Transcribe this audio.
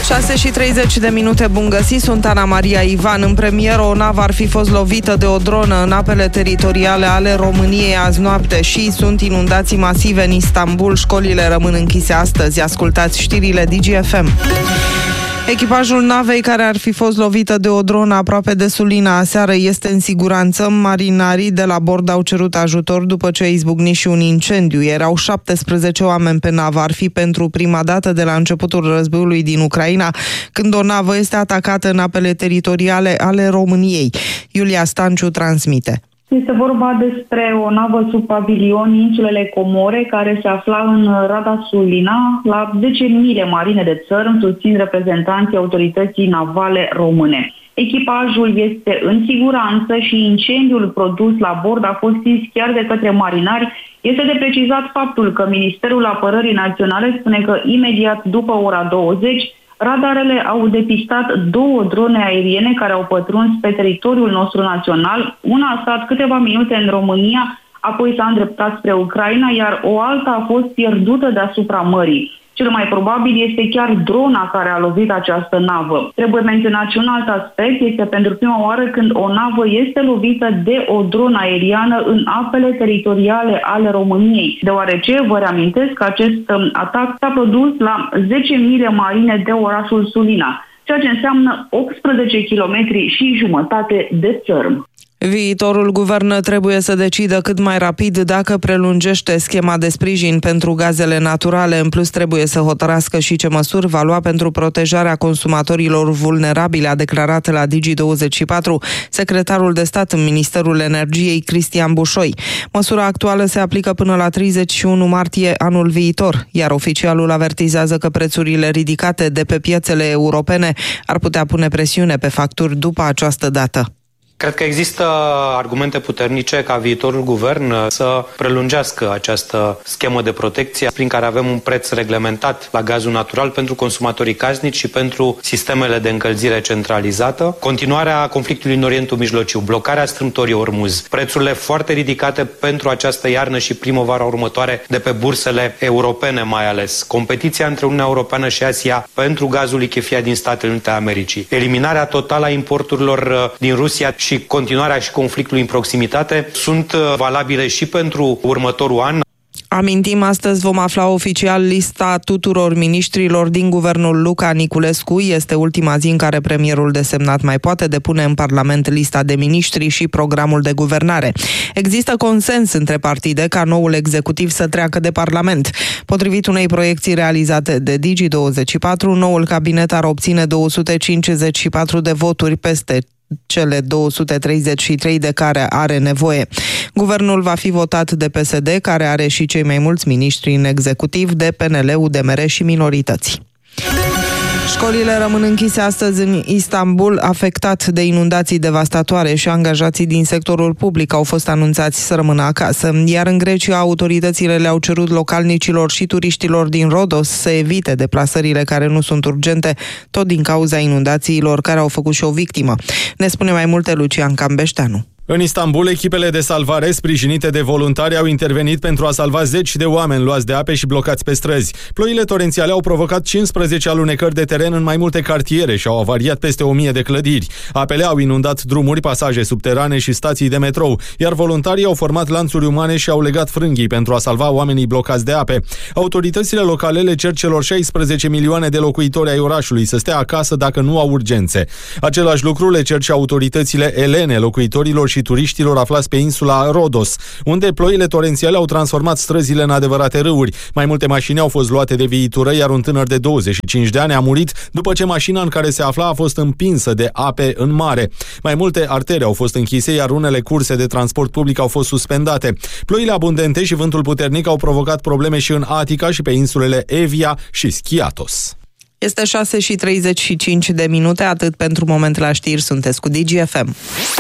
6:30, bun găsit, sunt Ana Maria Ivan. În premieră, o navă ar fi fost lovită de o dronă în apele teritoriale ale României azi noapte și sunt inundații masive în Istanbul. Școlile rămân închise astăzi. Ascultați știrile DGFM. Echipajul navei care ar fi fost lovită de o dronă aproape de Sulina aseară este în siguranță. Marinarii de la bord au cerut ajutor după ce a izbucnit și un incendiu. Erau 17 oameni pe navă. Ar fi pentru prima dată de la începutul războiului din Ucraina, când o navă este atacată în apele teritoriale ale României. Iulia Stanciu transmite. Este vorba despre o navă sub pavilion insulele Comore, care se afla în Rada Sulina, la 10 mile marine de țărm, susțin reprezentanții autorității navale române. Echipajul este în siguranță și incendiul produs la bord a fost stins chiar de către marinari. Este de precizat faptul că Ministerul Apărării Naționale spune că imediat după ora 20, radarele au depistat 2 drone aeriene care au pătruns pe teritoriul nostru național. Una a stat câteva minute în România, apoi s-a îndreptat spre Ucraina, iar o alta a fost pierdută deasupra mării. Cel mai probabil este chiar drona care a lovit această navă. Trebuie menționat și un alt aspect, este pentru prima oară când o navă este lovită de o dronă aeriană în apele teritoriale ale României, deoarece, vă reamintesc că acest atac s-a produs la 10 mile marine de orașul Sulina, ceea ce înseamnă 18 km și jumătate de țărm. Viitorul guvern trebuie să decidă cât mai rapid dacă prelungește schema de sprijin pentru gazele naturale. În plus, trebuie să hotărască și ce măsuri va lua pentru protejarea consumatorilor vulnerabili, a declarat la Digi24 secretarul de stat în Ministerul Energiei, Cristian Bușoi. Măsura actuală se aplică până la 31 martie anul viitor, iar oficialul avertizează că prețurile ridicate de pe piețele europene ar putea pune presiune pe facturi după această dată. Cred că există argumente puternice ca viitorul guvern să prelungească această schemă de protecție prin care avem un preț reglementat la gazul natural pentru consumatorii casnici și pentru sistemele de încălzire centralizată, continuarea conflictului în Orientul Mijlociu, blocarea strâmtorii Ormuz, prețurile foarte ridicate pentru această iarnă și primăvara următoare de pe bursele europene mai ales, competiția între Uniunea Europeană și Asia pentru gazul lichefiat din Statele Unite ale Americii, eliminarea totală a importurilor din Rusia și continuarea și conflictului în proximitate sunt valabile și pentru următorul an. Amintim, astăzi vom afla oficial lista tuturor miniștrilor din guvernul Luca Niculescu. Este ultima zi în care premierul desemnat mai poate depune în Parlament lista de miniștri și programul de guvernare. Există consens între partide ca noul executiv să treacă de Parlament. Potrivit unei proiecții realizate de Digi24, noul cabinet ar obține 254 de voturi peste cele 233 de care are nevoie. Guvernul va fi votat de PSD, care are și cei mai mulți miniștri în executiv, de PNL, UDMR și minorități. Școlile rămân închise astăzi în Istanbul, afectat de inundații devastatoare, și angajații din sectorul public au fost anunțați să rămână acasă. Iar în Grecia, autoritățile le-au cerut localnicilor și turiștilor din Rodos să evite deplasările care nu sunt urgente, tot din cauza inundațiilor care au făcut și o victimă. Ne spune mai multe Lucian Cambeșteanu. În Istanbul, echipele de salvare sprijinite de voluntari au intervenit pentru a salva 10 de oameni luați de ape și blocați pe străzi. Ploile torențiale au provocat 15 alunecări de teren în mai multe cartiere și au avariat peste 1000 de clădiri. Apele au inundat drumuri, pasaje subterane și stații de metrou, iar voluntarii au format lanțuri umane și au legat frânghii pentru a salva oamenii blocați de ape. Autoritățile locale le cer celor 16 milioane de locuitori ai orașului să stea acasă dacă nu au urgențe. Același lucru le cer și autoritățile elene, locuitorilor și turiștilor aflați pe insula Rodos, unde ploile torențiale au transformat străzile în adevărate râuri. Mai multe mașini au fost luate de viitură, iar un tânăr de 25 de ani a murit după ce mașina în care se afla a fost împinsă de ape în mare. Mai multe artere au fost închise, iar unele curse de transport public au fost suspendate. Ploile abundente și vântul puternic au provocat probleme și în Atica și pe insulele Evia și Skiathos. Este 6:35, atât pentru moment la știri, sunteți cu DGFM.